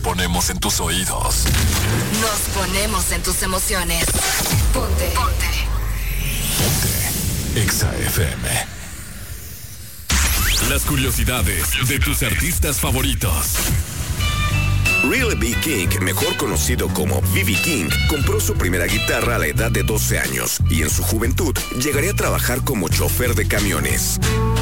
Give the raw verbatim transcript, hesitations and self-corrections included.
ponemos en tus oídos. Nos ponemos en tus emociones. Ponte. Ponte. Ponte. Exa F M. Las curiosidades de tus artistas favoritos. Real B. King, mejor conocido como B B. King, compró su primera guitarra a la edad de doce años y en su juventud llegaría a trabajar como chofer de camiones.